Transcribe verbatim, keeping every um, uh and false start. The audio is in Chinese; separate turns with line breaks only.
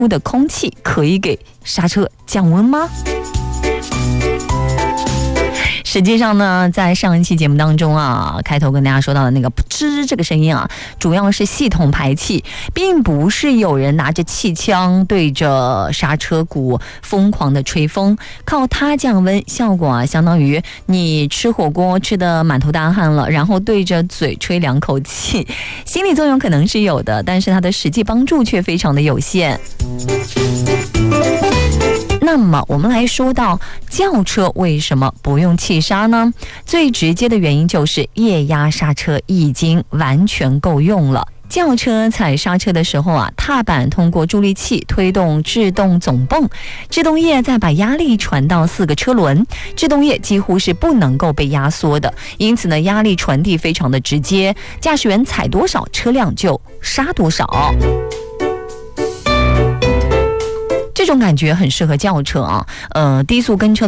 的空气可以给刹车降温吗？实际上呢，在上一期节目当中啊，开头跟大家说到的那个噗嗤这个声音啊，主要是系统排气，并不是有人拿着气枪对着刹车鼓疯狂的吹风，靠它降温，效果啊相当于你吃火锅吃得满头大汗了，然后对着嘴吹两口气，心理作用可能是有的，但是它的实际帮助却非常的有限。那么我们来说到轿车为什么不用气刹呢？最直接的原因就是液压刹车已经完全够用了。轿车踩刹车的时候啊，踏板通过助力器推动制动总泵，制动液再把压力传到四个车轮，制动液几乎是不能够被压缩的，因此呢，压力传递非常的直接，驾驶员踩多少，车辆就刹多少。这种感觉很适合轿车啊，呃，低速跟车